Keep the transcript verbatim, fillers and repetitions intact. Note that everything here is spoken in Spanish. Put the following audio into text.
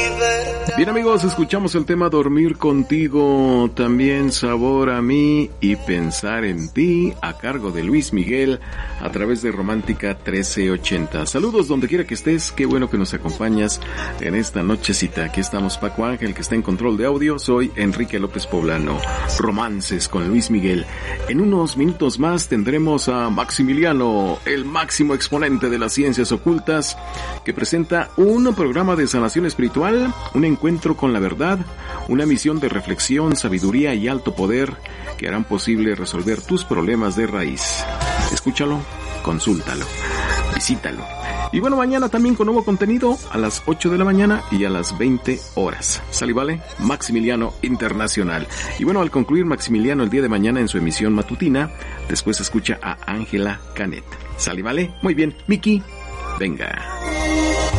Bien amigos, escuchamos el tema Dormir Contigo, también Sabor a Mí y Pensar en Ti, a cargo de Luis Miguel, a través de Romántica trece ochenta. Saludos donde quiera que estés, qué bueno que nos acompañas en esta nochecita. Aquí estamos Paco Ángel, que está en control de audio, soy Enrique López Poblano. Romances con Luis Miguel. En unos minutos más tendremos a Maximiliano, el máximo exponente de las ciencias ocultas, que presenta un programa de sanación espiritual, un encuentro con la verdad, una misión de reflexión, sabiduría y alto poder que harán posible resolver tus problemas de raíz. Escúchalo, consúltalo, visítalo. Y bueno, mañana también con nuevo contenido a las ocho de la mañana y a las veinte horas. ¿Sale, vale? Maximiliano Internacional. Y bueno, al concluir Maximiliano el día de mañana en su emisión matutina, después escucha a Ángela Canet. ¿Sale, vale? Muy bien. Miki, venga.